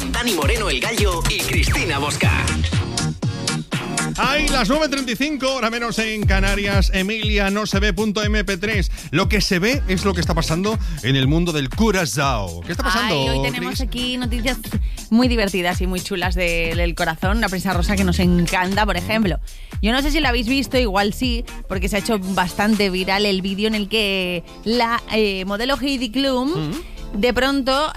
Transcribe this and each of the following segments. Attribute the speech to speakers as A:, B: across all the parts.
A: con Dani Moreno el Gallo y Cristina Bosca.
B: Ay, las 9:35, hora menos en Canarias. Emilia, no se ve.mp3. Lo que se ve es lo que está pasando en el mundo del Curazao. ¿Qué está pasando,
C: hoy tenemos
B: Chris?
C: aquí noticias muy divertidas y muy chulas del corazón. Una prensa rosa que nos encanta, por ejemplo. Yo no sé si lo habéis visto, igual sí, porque se ha hecho bastante viral el vídeo en el que la modelo Heidi Klum... de pronto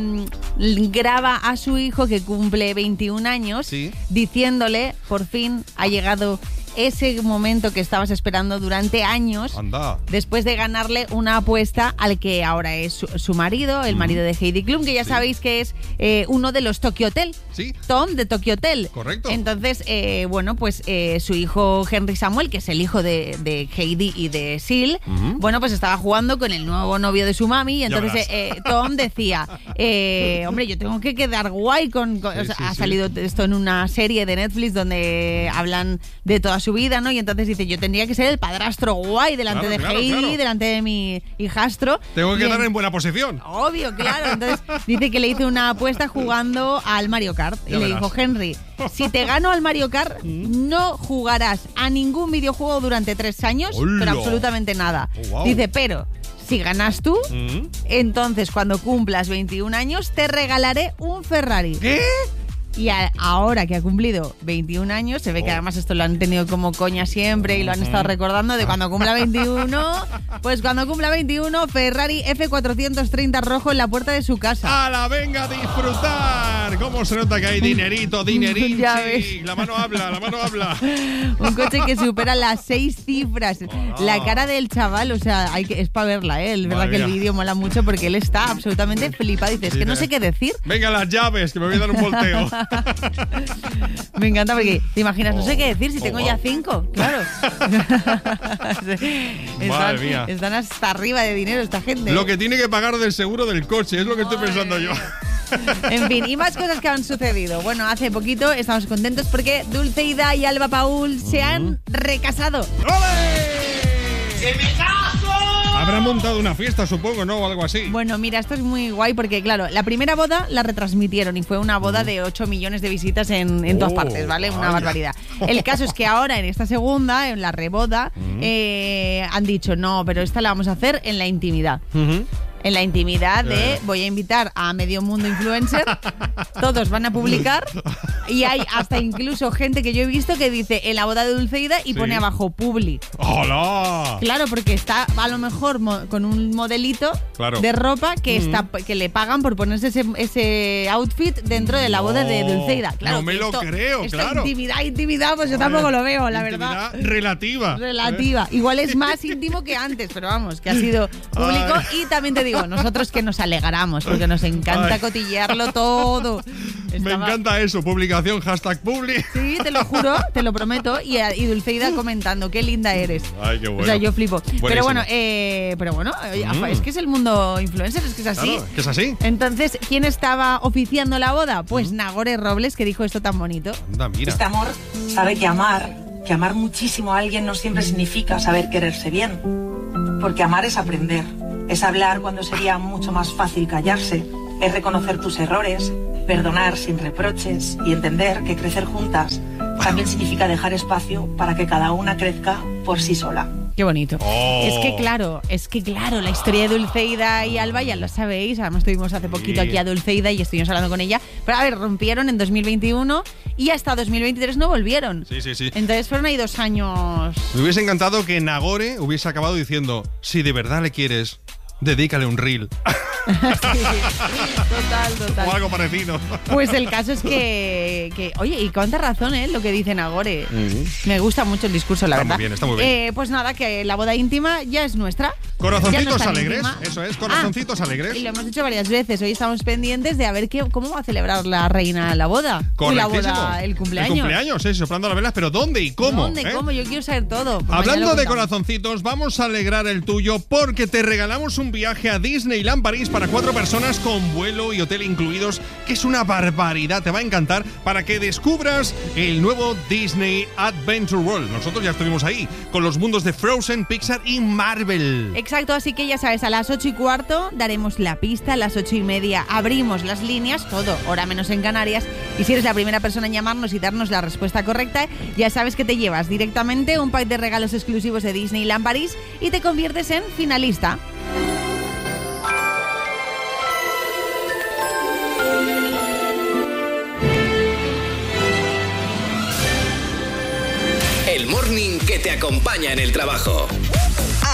C: graba a su hijo que cumple 21 años,
B: ¿sí?,
C: diciéndole, por fin ha llegado ese momento que estabas esperando durante años.
B: Anda.
C: Después de ganarle una apuesta al que ahora es su marido, el marido de Heidi Klum, que ya sabéis que es uno de los Tokyo Hotel.
B: Sí.
C: Tom de Tokyo Hotel.
B: Correcto.
C: Entonces, bueno, pues su hijo Henry Samuel, que es el hijo de Heidi y de Seal, bueno, pues estaba jugando con el nuevo novio de su mami y entonces Tom decía, hombre, yo tengo que quedar guay con o sea, ha salido esto en una serie de Netflix donde hablan de toda su vida, ¿no? Y entonces dice, yo tendría que ser el padrastro guay delante de Heidi, delante de mi hijastro.
B: Tengo que quedar en buena posición.
C: Obvio, claro. Entonces dice que le hizo una apuesta jugando al Mario Kart. Y le dijo, Henry, si te gano al Mario Kart, no jugarás a ningún videojuego durante 3 años, pero absolutamente nada.
B: Oh, wow.
C: Dice, pero... si ganas tú, entonces cuando cumplas 21 años te regalaré un Ferrari.
B: ¿Qué?
C: Y ahora que ha cumplido 21 años, se ve que además esto lo han tenido como coña siempre y lo han estado recordando de cuando cumpla 21, pues cuando cumpla 21, Ferrari F430 rojo en la puerta de su casa.
B: ¡Hala, venga a disfrutar! ¿Cómo se nota que hay dinerito, dinerín?
C: Ya
B: Sí,
C: ves.
B: la mano habla, la mano habla.
C: Un coche que supera las 6 cifras. La cara del chaval, o sea, es para verla, ¿eh? Es verdad que el vídeo mola mucho porque él está absolutamente flipado. Dice, es que no sé qué decir.
B: Venga, las llaves, que me voy a dar un volteo.
C: Me encanta porque te imaginas, no sé qué decir si tengo ya 5, claro.
B: Madre mía.
C: Están hasta arriba de dinero esta gente.
B: Lo que tiene que pagar del seguro del coche, es lo que estoy pensando yo.
C: En fin, y más cosas que han sucedido. Bueno, hace poquito estamos contentos porque Dulceida y Alba Paul se han recasado.
B: ¡Ole!
D: ¡Que me caso!
B: Habrán montado una fiesta, supongo, ¿no? O algo así.
C: Bueno, mira, esto es muy guay porque, claro, la primera boda la retransmitieron y fue una boda de 8 millones de visitas en todas partes, ¿vale? Una barbaridad. El caso es que ahora, en esta segunda, en la reboda, han dicho, no, pero esta la vamos a hacer en la intimidad. En la intimidad de voy a invitar a medio mundo influencer, todos van a publicar y hay hasta incluso gente que yo he visto que dice en la boda de Dulceida y pone abajo publi.
B: ¡Hola!
C: Claro, porque está a lo mejor con un modelito de ropa que que le pagan por ponerse ese outfit dentro de la boda de Dulceida. Claro,
B: no me lo creo, claro.
C: Intimidad, pues yo tampoco lo veo, la verdad.
B: Relativa.
C: Igual es más íntimo que antes, pero vamos, que ha sido público. Y también te digo, nosotros que nos alegramos, porque nos encanta cotillearlo todo.
B: Me encanta eso, publicación, #publi.
C: Sí, te lo juro, te lo prometo. Y Dulceida comentando, qué linda eres.
B: Ay, qué bueno.
C: O sea, yo flipo.
B: Buenísimo.
C: Pero bueno, es que es el mundo influencer, es que es así.
B: Claro, que es así.
C: Entonces, ¿quién estaba oficiando la boda? Pues Nagore Robles, que dijo esto tan bonito.
B: Anda, mira.
E: Este amor sabe que amar muchísimo a alguien no siempre significa saber quererse bien. Porque amar es aprender, es hablar cuando sería mucho más fácil callarse, es reconocer tus errores, perdonar sin reproches y entender que crecer juntas también significa dejar espacio para que cada una crezca por sí sola.
C: Qué bonito.
B: Oh.
C: Es que claro, la historia de Dulceida y Alba ya lo sabéis. Además tuvimos hace poquito aquí a Dulceida y estuvimos hablando con ella. Pero a ver, rompieron en 2021 y hasta 2023 no volvieron.
B: Sí.
C: Entonces fueron ahí 2 años.
B: Me hubiese encantado que Nagore hubiese acabado diciendo, si de verdad le quieres, dedícale un reel.
C: Sí, total.
B: O algo parecido.
C: Pues el caso es que oye, y cuánta razón, lo que dice Nagore. Me gusta mucho el discurso, la verdad.
B: Está muy bien.
C: Pues nada, que la boda íntima ya es nuestra.
B: Corazoncitos
C: ya no
B: alegres,
C: íntima.
B: eso es, corazoncitos alegres.
C: Y lo hemos dicho varias veces. Hoy estamos pendientes de a ver cómo va a celebrar la reina la boda. Y la boda, el cumpleaños.
B: El cumpleaños, soplando las velas, pero ¿dónde y cómo?
C: ¿Cómo? Yo quiero saber todo. Pues
B: hablando de corazoncitos, vamos a alegrar el tuyo porque te regalamos un un viaje a Disneyland París para 4 personas con vuelo y hotel incluidos, que es una barbaridad, te va a encantar, para que descubras el nuevo Disney Adventure World. Nosotros ya estuvimos ahí, con los mundos de Frozen, Pixar y Marvel.
C: Exacto, así que ya sabes, a las 8:15 daremos la pista, a las 8:30 abrimos las líneas, todo, hora menos en Canarias, y si eres la primera persona en llamarnos y darnos la respuesta correcta, ya sabes que te llevas directamente un pack de regalos exclusivos de Disneyland París y te conviertes en finalista.
A: El morning que te acompaña en el trabajo.